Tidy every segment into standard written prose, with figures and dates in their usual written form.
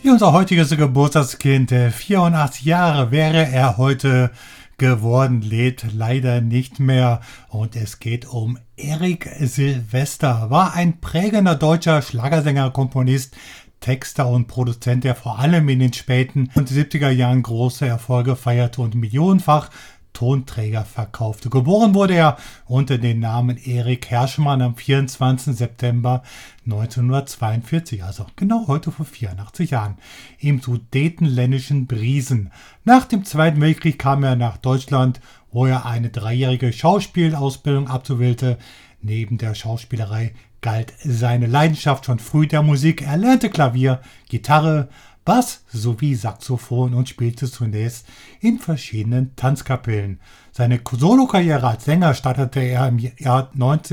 Unser heutiges Geburtstagskind, 84 Jahre wäre er heute geworden, lebt leider nicht mehr. Und es geht um Erik Silvester. War ein prägender deutscher Schlagersänger, Komponist, Texter und Produzent, der vor allem in den späten und 70er Jahren große Erfolge feierte und millionenfach Tonträger verkaufte. Geboren wurde er unter dem Namen Erik Herschmann am 24. September 1942, also genau heute vor 84 Jahren, im sudetenländischen Briesen. Nach dem Zweiten Weltkrieg kam er nach Deutschland, wo er eine 3-jährige Schauspielausbildung absolvierte. Neben der Schauspielerei galt seine Leidenschaft schon früh der Musik. Er lernte Klavier, Gitarre, Bass sowie Saxophon und spielte zunächst in verschiedenen Tanzkapellen. Seine Solokarriere als Sänger startete er im Jahr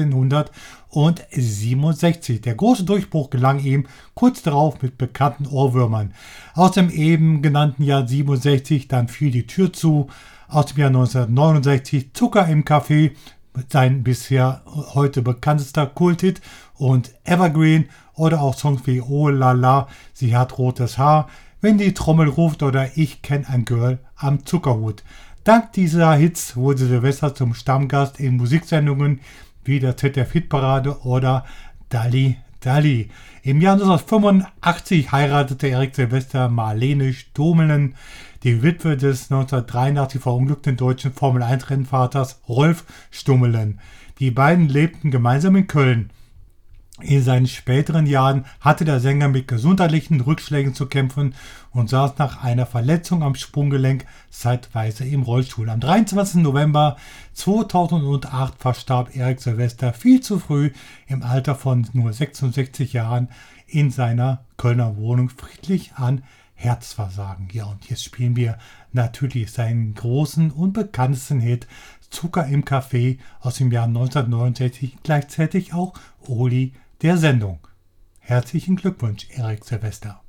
1967. Der große Durchbruch gelang ihm kurz darauf mit bekannten Ohrwürmern. Aus dem eben genannten Jahr 67 dann Fiel die Tür zu, aus dem Jahr 1969 Zucker im Café, sein bisher heute bekanntester Kulthit, und Evergreen oder auch Songs wie Oh La La, Sie hat rotes Haar, Wenn die Trommel ruft oder Ich kenn ein Girl am Zuckerhut. Dank dieser Hits wurde Silvester zum Stammgast in Musiksendungen wie der ZDF-Hitparade oder Dalli Dalli. Im Jahr 1985 heiratete Erik Silvester Marlene Stomelen, die Witwe des 1983 verunglückten deutschen Formel-1-Rennfahrers Rolf Stomelen. Die beiden lebten gemeinsam in Köln. In seinen späteren Jahren hatte der Sänger mit gesundheitlichen Rückschlägen zu kämpfen und saß nach einer Verletzung am Sprunggelenk zeitweise im Rollstuhl. Am 23. November 2008 verstarb Erik Silvester viel zu früh im Alter von nur 66 Jahren in seiner Kölner Wohnung friedlich an Herzversagen. Ja, und jetzt spielen wir natürlich seinen großen und bekanntesten Hit Zucker im Café aus dem Jahr 1969, gleichzeitig auch Oli der Sendung. Herzlichen Glückwunsch, Erik Silvester.